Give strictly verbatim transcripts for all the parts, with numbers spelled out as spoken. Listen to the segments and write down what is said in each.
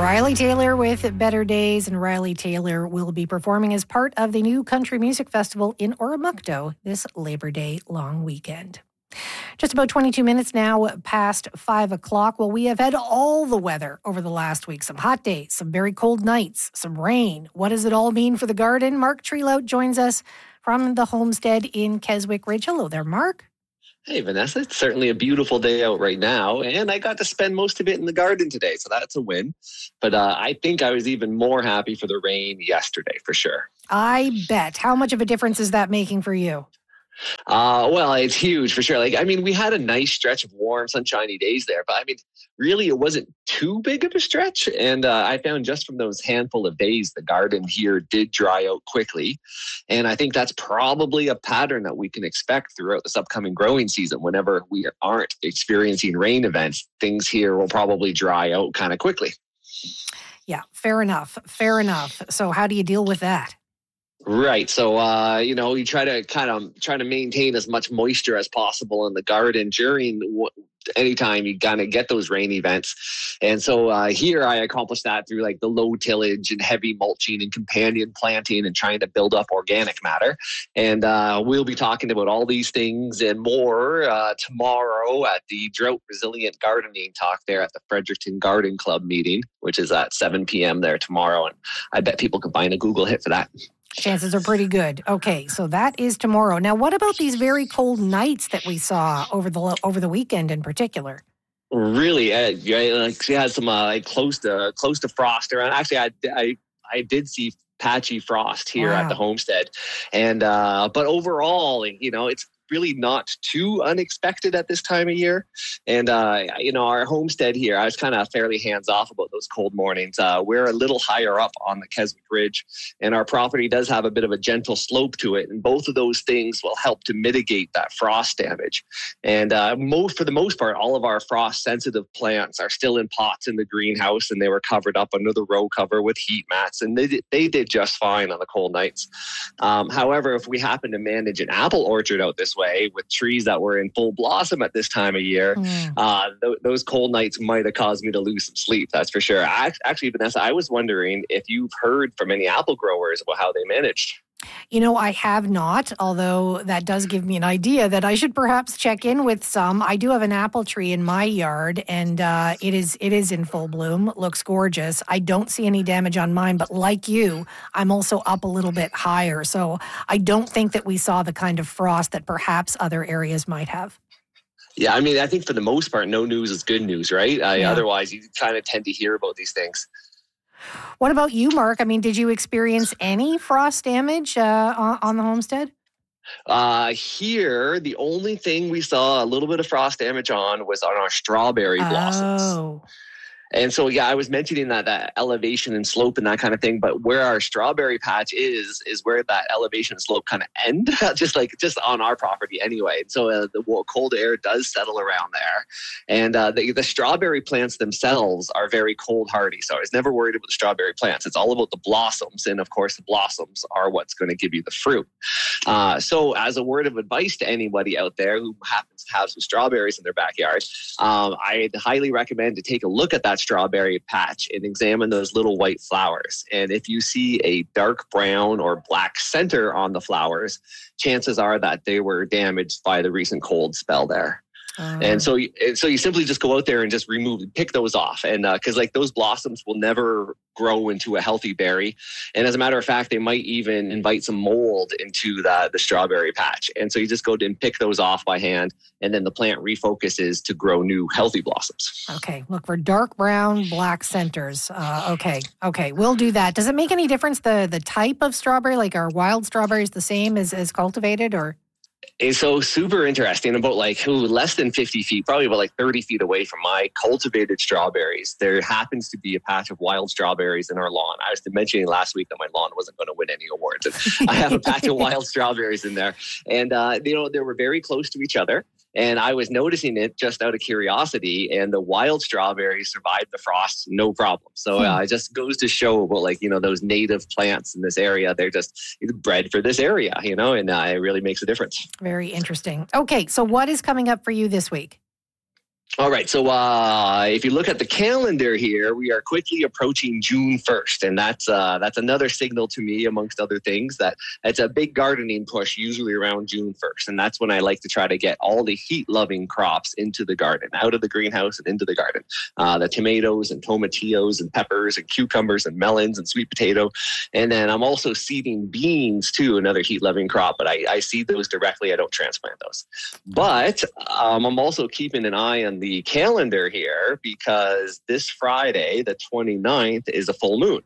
Riley Taylor with Better Days, and Riley Taylor will be performing as part of the new Country Music Festival in Oromocto this Labor Day long weekend. Just about twenty-two minutes now past five o'clock. Well, we have had all the weather over the last week. Some hot days, some very cold nights, some rain. What does it all mean for the garden? Mark Trelout joins us from the homestead in Keswick Ridge. Hello there, Mark. Hey, Vanessa. It's certainly a beautiful day out right now, and I got to spend most of it in the garden today, so that's a win. But uh, I think I was even more happy for the rain yesterday, for sure. I bet. How much of a difference is that making for you? Uh, well, it's huge for sure. Like, I mean, we had a nice stretch of warm, sunshiny days there, but I mean, really, it wasn't too big of a stretch. And uh, I found just from those handful of days, the garden here did dry out quickly. And I think that's probably a pattern that we can expect throughout this upcoming growing season. Whenever we aren't experiencing rain events, things here will probably dry out kind of quickly. Yeah, fair enough. Fair enough. So how do you deal with that? Right. So, uh, you know, you try to kind of try to maintain as much moisture as possible in the garden during w- anytime you kind of get those rain events. And so uh, here I accomplished that through like the low tillage and heavy mulching and companion planting and trying to build up organic matter. And uh, we'll be talking about all these things and more uh, tomorrow at the Drought Resilient Gardening Talk there at the Fredericton Garden Club meeting, which is at seven p.m. there tomorrow. And I bet people can find a Google hit for that. Chances are pretty good. Okay, so that is tomorrow. Now, what about these very cold nights that we saw over the over the weekend in particular? Really, uh, yeah, like she had some uh, like close to close to frost around. Actually, I I I did see patchy frost here Wow. at the homestead, and uh, but overall, you know, it's really not too unexpected at this time of year. And, uh, you know, our homestead here, I was kind of fairly hands off about those cold mornings. Uh, we're a little higher up on the Keswick Ridge, and our property does have a bit of a gentle slope to it. And both of those things will help to mitigate that frost damage. And uh, most, for the most part, all of our frost sensitive plants are still in pots in the greenhouse, and they were covered up under the row cover with heat mats, and they did, they did just fine on the cold nights. Um, however, if we happen to manage an apple orchard out this way with trees that were in full blossom at this time of year, mm. uh, th- those cold nights might have caused me to lose some sleep. That's for sure. I, actually, Vanessa, I was wondering if you've heard from any apple growers about how they managed. You know, I have not, although that does give me an idea that I should perhaps check in with some. I do have an apple tree in my yard, and uh, it is it is in full bloom. It looks gorgeous. I don't see any damage on mine, but like you, I'm also up a little bit higher. So I don't think that we saw the kind of frost that perhaps other areas might have. Yeah, I mean, I think for the most part, no news is good news, right? Uh, yeah. Otherwise, you kind of tend to hear about these things. What about you, Mark? I mean, did you experience any frost damage uh, on, on the homestead? Uh, here, the only thing we saw a little bit of frost damage on was on our strawberry blossoms. Oh. And so, yeah, I was mentioning that, that elevation and slope and that kind of thing, but where our strawberry patch is, is where that elevation and slope kind of end, just like, just on our property anyway. And so uh, the well, cold air does settle around there. And uh, the, the strawberry plants themselves are very cold hardy. So I was never worried about the strawberry plants. It's all about the blossoms. And of course, the blossoms are what's going to give you the fruit. Uh, so as a word of advice to anybody out there who happens to have some strawberries in their backyard, um, I'd highly recommend to take a look at that strawberry patch and examine those little white flowers. And if you see a dark brown or black center on the flowers, chances are that they were damaged by the recent cold spell there. Uh, and so, and so you simply just go out there and just remove, pick those off. And uh, cause like those blossoms will never grow into a healthy berry. And as a matter of fact, they might even invite some mold into the, the strawberry patch. And so you just go and pick those off by hand. And then the plant refocuses to grow new healthy blossoms. Okay. Look for dark brown, black centers. Uh, okay. Okay. We'll do that. Does it make any difference the, the type of strawberry? Like are wild strawberries the same as, as cultivated or? It's so super interesting. About like ooh, less than fifty feet, probably about like thirty feet away from my cultivated strawberries, there happens to be a patch of wild strawberries in our lawn. I was mentioning last week that my lawn wasn't going to win any awards. And I have a patch of wild strawberries in there. And, uh, you know, they were very close to each other. And I was noticing it just out of curiosity, and the wild strawberries survived the frost, no problem. So uh, it just goes to show about like, you know, those native plants in this area, they're just bred for this area, you know, and uh, it really makes a difference. Very interesting. Okay, so what is coming up for you this week? All right. So uh, if you look at the calendar here, we are quickly approaching June first. And that's uh, that's another signal to me, amongst other things, that it's a big gardening push usually around June first. And that's when I like to try to get all the heat-loving crops into the garden, out of the greenhouse and into the garden. Uh, the tomatoes and tomatillos and peppers and cucumbers and melons and sweet potato. And then I'm also seeding beans, too, another heat-loving crop. But I, I seed those directly. I don't transplant those. But um, I'm also keeping an eye on the the calendar here, because this Friday, the twenty-ninth, is a full moon.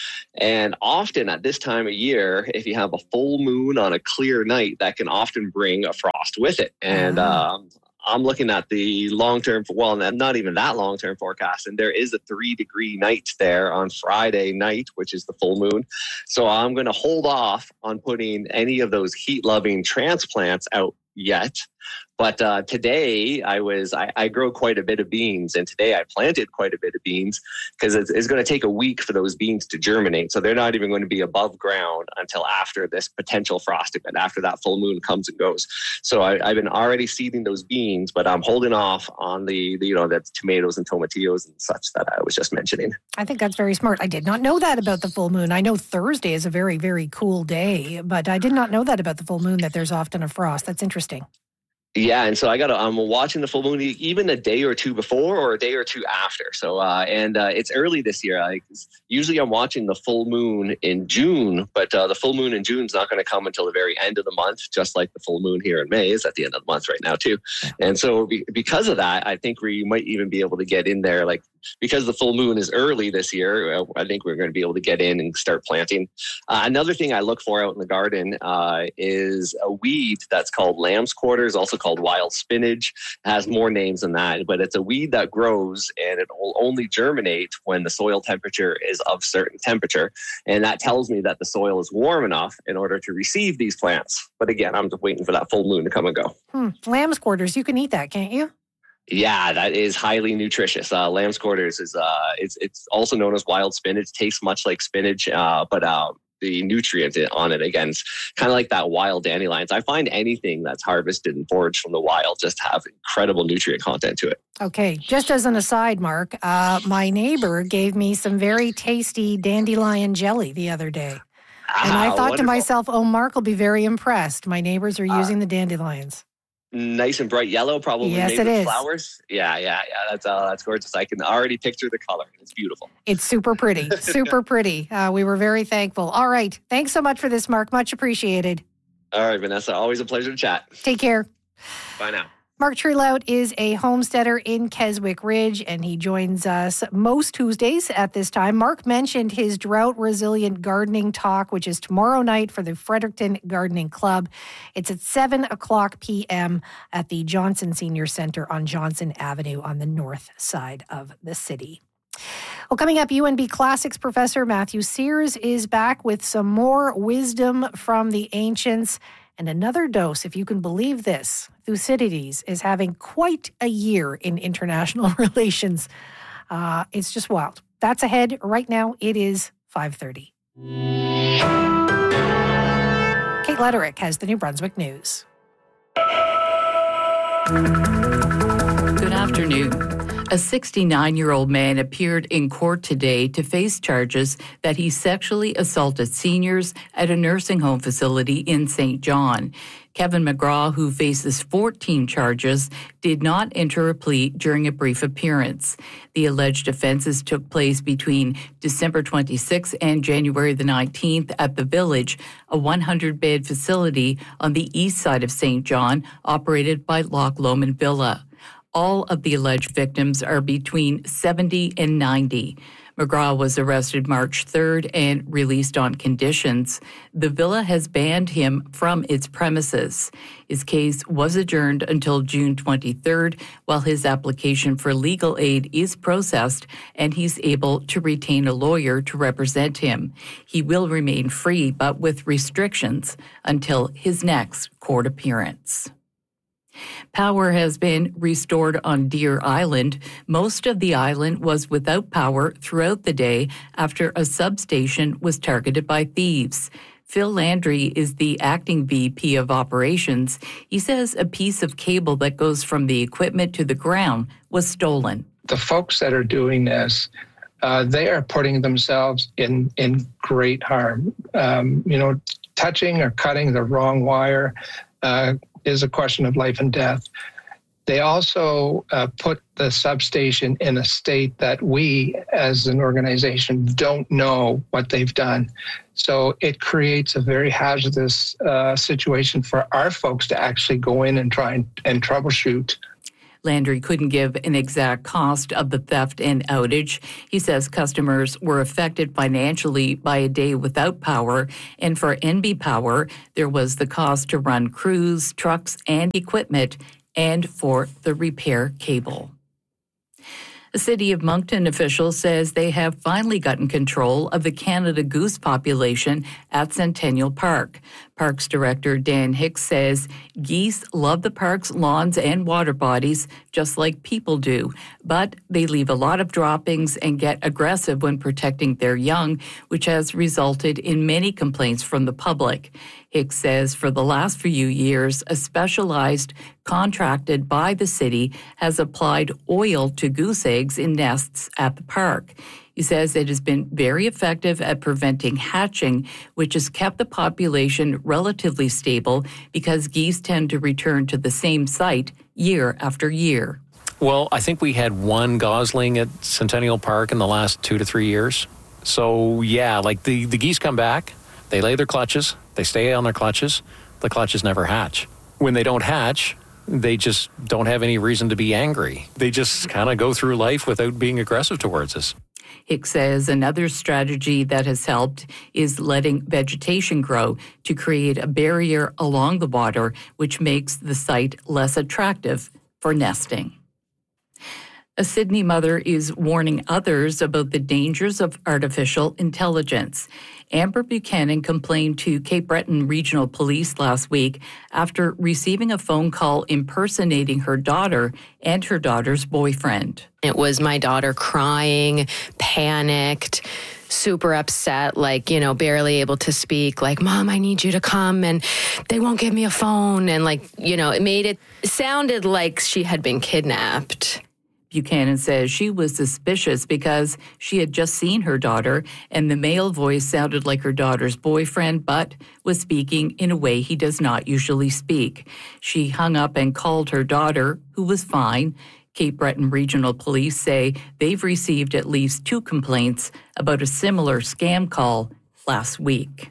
And often at this time of year, if you have a full moon on a clear night, that can often bring a frost with it. And uh-huh. um, I'm looking at the long-term, well, not even that long-term forecast, and there is a three-degree night there on Friday night, which is the full moon. So I'm going to hold off on putting any of those heat-loving transplants out yet. But uh, today I was, I, I grow quite a bit of beans, and today I planted quite a bit of beans because it's, it's going to take a week for those beans to germinate. So they're not even going to be above ground until after this potential frost event, after that full moon comes and goes. So I, I've been already seeding those beans, but I'm holding off on the, the you know, the tomatoes and tomatillos and such that I was just mentioning. I think that's very smart. I did not know that about the full moon. I know Thursday is a very, very cool day, but I did not know that about the full moon, that there's often a frost. That's interesting. Yeah, and so I got to, I'm watching the full moon even a day or two before or a day or two after. So, uh, and uh, it's early this year. I, usually I'm watching the full moon in June, but uh, the full moon in June is not going to come until the very end of the month, just like the full moon here in May is at the end of the month right now too. And so be, because of that, I think we might even be able to get in there, like, because the full moon is early this year, I think we're going to be able to get in and start planting. Uh, another thing I look for out in the garden uh, is a weed that's called lamb's quarters, also called wild spinach. It has more names than that, but it's a weed that grows and it will only germinate when the soil temperature is of certain temperature. And that tells me that the soil is warm enough in order to receive these plants. But again, I'm just waiting for that full moon to come and go. Hmm. Lamb's quarters, you can eat that, can't you? Yeah, that is highly nutritious. Uh, lamb's quarters is uh, it's it's also known as wild spinach. It tastes much like spinach, uh, but uh, the nutrient on it, again, is kind of like that wild dandelions. I find anything that's harvested and foraged from the wild just have incredible nutrient content to it. Okay, just as an aside, Mark, uh, my neighbor gave me some very tasty dandelion jelly the other day. Ah, and I thought wonderful. to myself, oh, Mark will be very impressed. My neighbors are using uh, the dandelions. Nice and bright yellow, probably yes, made it with is. flowers. Yeah, yeah, yeah. That's uh, that's gorgeous. I can already picture the color. It's beautiful. It's super pretty, super pretty. Uh, we were very thankful. All right. Thanks so much for this, Mark. Much appreciated. All right, Vanessa. Always a pleasure to chat. Take care. Bye now. Mark Trulout is a homesteader in Keswick Ridge, and he joins us most Tuesdays at this time. Mark mentioned his drought-resilient gardening talk, which is tomorrow night for the Fredericton Gardening Club. It's at seven o'clock p.m. at the Johnson Senior Center on Johnson Avenue on the north side of the city. Well, coming up, U N B Classics professor Matthew Sears is back with some more wisdom from the ancients. And another dose, if you can believe this, Thucydides is having quite a year in international relations. Uh, it's just wild. That's ahead. Right now, it is five thirty. Kate Lederick has the New Brunswick News. Good afternoon. A sixty-nine-year-old man appeared in court today to face charges that he sexually assaulted seniors at a nursing home facility in Saint John. Kevin McGraw, who faces fourteen charges, did not enter a plea during a brief appearance. The alleged offenses took place between December twenty-sixth and January the nineteenth at The Village, a one hundred bed facility on the east side of Saint John, operated by Loch Lomond Villa. All of the alleged victims are between seventy and ninety. McGraw was arrested March third and released on conditions. The villa has banned him from its premises. His case was adjourned until June twenty-third, while his application for legal aid is processed and he's able to retain a lawyer to represent him. He will remain free, but with restrictions until his next court appearance. Power has been restored on Deer Island. Most of the island was without power throughout the day after a substation was targeted by thieves. Phil Landry is the acting V P of operations. He says a piece of cable that goes from the equipment to the ground was stolen. The folks that are doing this, uh, they are putting themselves in, in great harm. Um, you know, touching or cutting the wrong wire uh, is a question of life and death. They also uh, put the substation in a state that we, as an organization, don't know what they've done. So it creates a very hazardous uh, situation for our folks to actually go in and try and, and troubleshoot. Landry couldn't give an exact cost of the theft and outage. He says customers were affected financially by a day without power, and for N B Power, there was the cost to run crews, trucks, and equipment, and for the repair cable. The City of Moncton official says they have finally gotten control of the Canada goose population at Centennial Park. Parks Director Dan Hicks says geese love the park's lawns and water bodies just like people do, but they leave a lot of droppings and get aggressive when protecting their young, which has resulted in many complaints from the public. Hicks says for the last few years, a specialized contracted by the city has applied oil to goose eggs in nests at the park. He says it has been very effective at preventing hatching, which has kept the population relatively stable because geese tend to return to the same site year after year. Well, I think we had one gosling at Centennial Park in the last two to three years. So, yeah, like the, the geese come back, they lay their clutches, they stay on their clutches, the clutches never hatch. When they don't hatch, they just don't have any reason to be angry. They just kind of go through life without being aggressive towards us. Hicks says another strategy that has helped is letting vegetation grow to create a barrier along the water, which makes the site less attractive for nesting. A Sydney mother is warning others about the dangers of artificial intelligence. Amber Buchanan complained to Cape Breton Regional Police last week after receiving a phone call impersonating her daughter and her daughter's boyfriend. It was my daughter crying, panicked, super upset, like, you know, barely able to speak, like, Mom, I need you to come, and they won't give me a phone. And, like, you know, it made it sounded like she had been kidnapped. Buchanan says she was suspicious because she had just seen her daughter and the male voice sounded like her daughter's boyfriend, but was speaking in a way he does not usually speak. She hung up and called her daughter, who was fine. Cape Breton Regional Police say they've received at least two complaints about a similar scam call last week.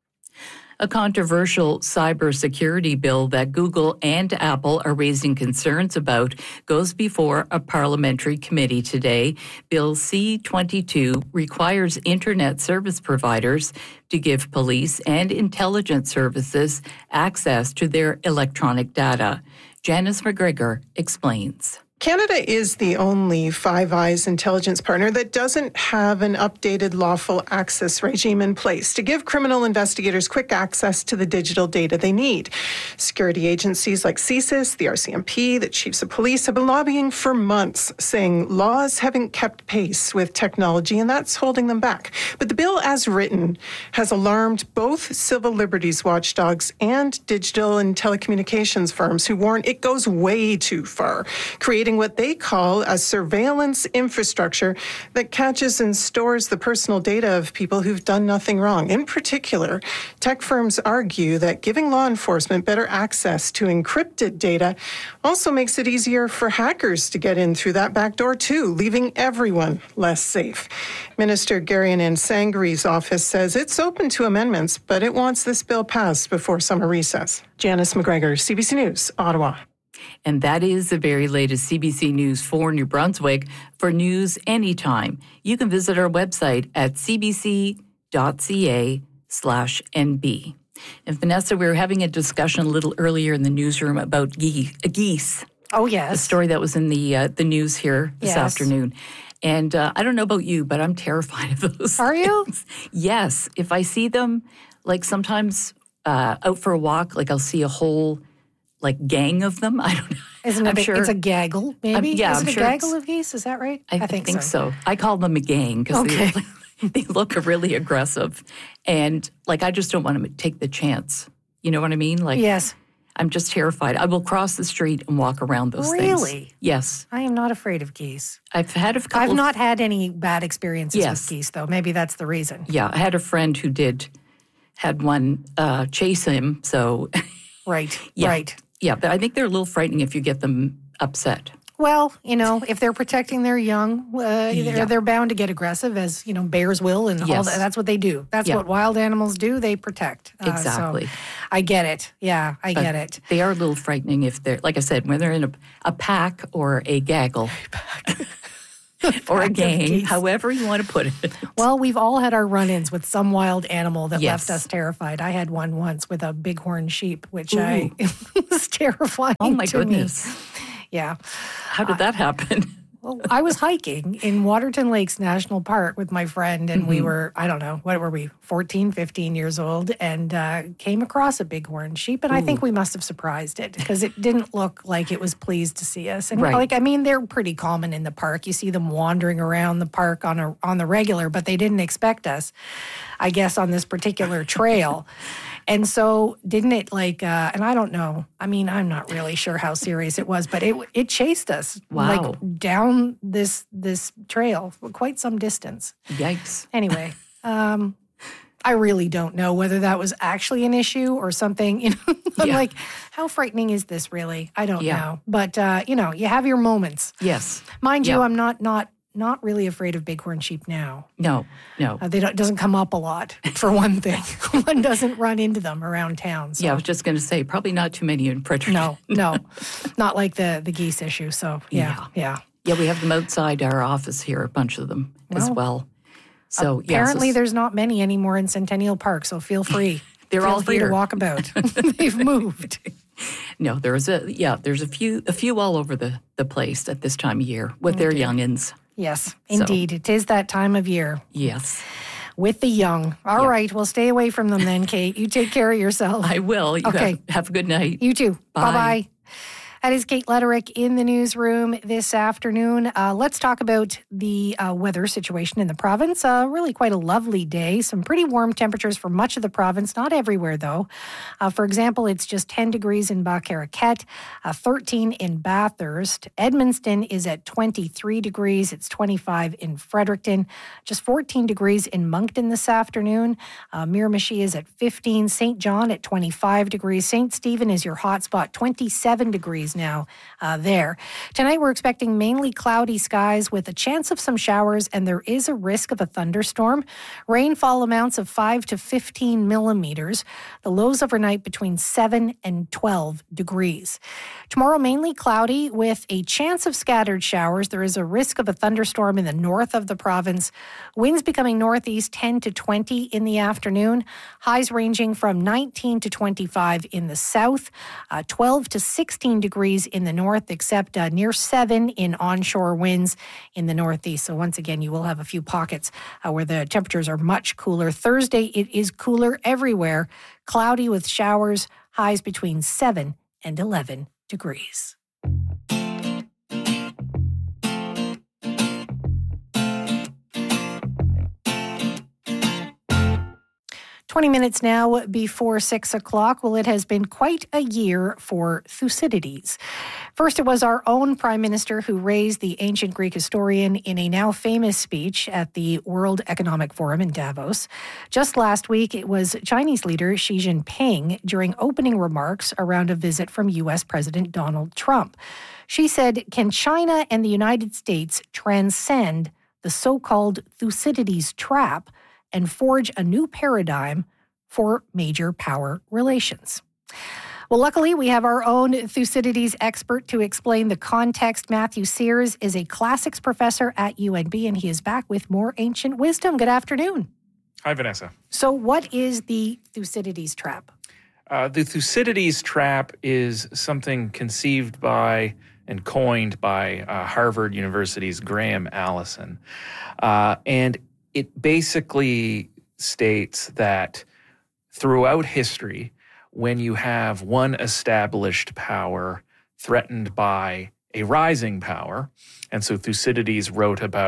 A controversial cybersecurity bill that Google and Apple are raising concerns about goes before a parliamentary committee today. Bill C twenty-two requires internet service providers to give police and intelligence services access to their electronic data. Janice McGregor explains. Canada is the only Five Eyes intelligence partner that doesn't have an updated lawful access regime in place to give criminal investigators quick access to the digital data they need. Security agencies like C S I S, the R C M P, the chiefs of police have been lobbying for months, saying laws haven't kept pace with technology, and that's holding them back. But the bill as written has alarmed both civil liberties watchdogs and digital and telecommunications firms who warn it goes way too far, creating what they call a surveillance infrastructure that catches and stores the personal data of people who've done nothing wrong. In particular, tech firms argue that giving law enforcement better access to encrypted data also makes it easier for hackers to get in through that back door too, leaving everyone less safe. Minister Garianan Sangri's office says it's open to amendments, but it wants this bill passed before summer recess. Janice McGregor, C B C News, Ottawa. And that is the very latest C B C News for New Brunswick. For news anytime, you can visit our website at cbc.ca slash NB. And Vanessa, we were having a discussion a little earlier in the newsroom about ge- geese. Oh, yes. The story that was in the uh, the news here this yes. afternoon. And uh, I don't know about you, but I'm terrified of those Are you? things. Yes. If I see them, like sometimes uh, out for a walk, like I'll see a whole like gang of them. I don't know. Isn't it? I'm a, sure, it's a gaggle, maybe. Um, yeah, Is I'm it sure a gaggle of geese? Is that right? I, I think, think so. so. I call them a gang because okay. they they look really aggressive. And, like, I just don't want to take the chance. You know what I mean? Like, yes. I'm just terrified. I will cross the street and walk around those really? things. Really? Yes. I am not afraid of geese. I've had a couple I've of, not had any bad experiences Yes. with geese, though. Maybe that's the reason. Yeah, I had a friend who did, had one uh, chase him, so... Right, yeah, right. Yeah, but I think they're a little frightening if you get them upset. Well, you know, if they're protecting their young, uh, they're, Yeah. they're bound to get aggressive, as, you know, bears will, and all Yes. that. That's what they do. That's Yeah. what wild animals do. They protect. Uh, so Exactly. I get it. Yeah, I But get it. They are a little frightening if they're, like I said, when they're in a, a pack or a gaggle. Or a Pack of gang, geese. however you want to put it. Well, we've all had our run-ins with some wild animal that Yes. left us terrified. I had one once with a bighorn sheep, which I it was terrifying. Oh my to me. goodness. Yeah. How did that happen? Well, I was hiking in Waterton Lakes National Park with my friend, and Mm-hmm. we were, I don't know, what were we, fourteen, fifteen years old, and uh, came across a bighorn sheep. And I think we must have surprised it because it didn't look like it was pleased to see us. And Right. like, I mean, they're pretty common in the park. You see them wandering around the park on a on the regular, but they didn't expect us, I guess, on this particular trail. And so didn't it like, uh, and I don't know, I mean, I'm not really sure how serious it was, but it it chased us Wow. like down this this trail for quite some distance. Yikes. Anyway, um, I really don't know whether that was actually an issue or something. You know, I'm Yeah. like, how frightening is this really? I don't Yeah. know. But, uh, you know, you have your moments. Yes. Mind you, Yeah. I'm not not not really afraid of bighorn sheep now. No, no. Uh, they don't, it doesn't come up a lot, for one thing. One doesn't run into them around town. So. Yeah, I was just going to say, probably not too many in Fredericton. No, no, not like the the geese issue. So yeah, yeah. Yeah, we have them outside our office here, a bunch of them as Well, well. So yeah, Apparently, so there's not many anymore in Centennial Park. So feel free. They're feel all free here. to walk about. They've moved. no, there's a yeah, there's a few a few all over the the place at this time of year with their youngins. Yes, indeed, it is that time of year Yes, with the young. All Yeah. right, well, stay away from them then, Kate. You take care of yourself. I will. You Okay. have, have a good night. You too. Bye. Bye bye. That is Kate Lederick in the newsroom this afternoon. Uh, let's talk about the uh, weather situation in the province. Uh, really quite a lovely day. Some pretty warm temperatures for much of the province, not everywhere though. Uh, for example, it's just ten degrees in Bas-Caraquette, uh, thirteen in Bathurst. Edmundston is at twenty-three degrees. It's twenty-five in Fredericton. Just fourteen degrees in Moncton this afternoon. Uh, Miramichi is at fifteen. Saint John at twenty-five degrees. Saint Stephen is your hotspot, twenty-seven degrees now uh, there. Tonight we're expecting mainly cloudy skies with a chance of some showers, and there is a risk of a thunderstorm. Rainfall amounts of five to fifteen millimeters. The lows overnight between seven and twelve degrees. Tomorrow mainly cloudy with a chance of scattered showers. There is a risk of a thunderstorm in the north of the province. Winds becoming northeast ten to twenty in the afternoon. Highs ranging from nineteen to twenty-five in the south, uh, twelve to sixteen degrees in the north, except uh, near seven in onshore winds in the northeast. So once again, you will have a few pockets uh, where the temperatures are much cooler. Thursday, it is cooler everywhere. Cloudy with showers, highs between seven and eleven degrees. twenty minutes now before six o'clock. Well, it has been quite a year for Thucydides. First, it was our own Prime Minister who raised the ancient Greek historian in a now famous speech at the World Economic Forum in Davos. Just last week, it was Chinese leader Xi Jinping during opening remarks around a visit from U S President Donald Trump. She said, "Can China and the United States transcend the so-called Thucydides trap and forge a new paradigm for major power relations?" Well, luckily, we have our own Thucydides expert to explain the context. Matthew Sears is a classics professor at U N B, and he is back with more ancient wisdom. Good afternoon. Hi, Vanessa. So what is the Thucydides trap? Uh, the Thucydides trap is something conceived by and coined by uh, Harvard University's Graham Allison. Uh, and it basically states that throughout history, when you have one established power threatened by a rising power, and so Thucydides wrote about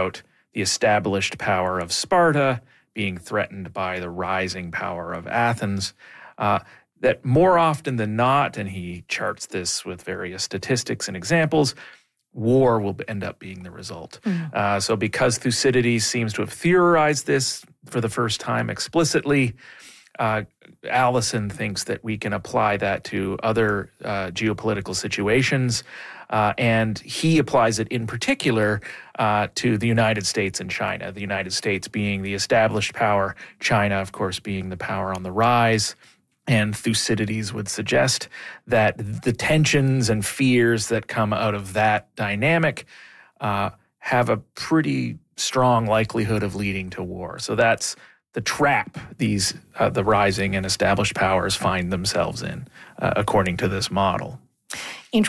the established power of Sparta being threatened by the rising power of Athens, uh, that more often than not, and he charts this with various statistics and examples, war will end up being the result. Mm. Uh, so because Thucydides seems to have theorized this for the first time explicitly, uh, Allison thinks that we can apply that to other uh, geopolitical situations, uh, and he applies it in particular uh, to the United States and China, the United States being the established power, China, of course, being the power on the rise. And Thucydides would suggest that the tensions and fears that come out of that dynamic uh, have a pretty strong likelihood of leading to war. So that's the trap these uh, the rising and established powers find themselves in, uh, according to this model.